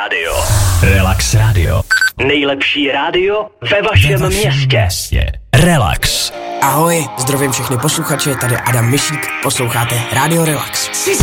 Radio. Relax Radio. Nejlepší rádio ve vašem městě. Relax. Ahoj, zdravím všechny posluchače, tady Adam Mišík, posloucháte Radio Relax.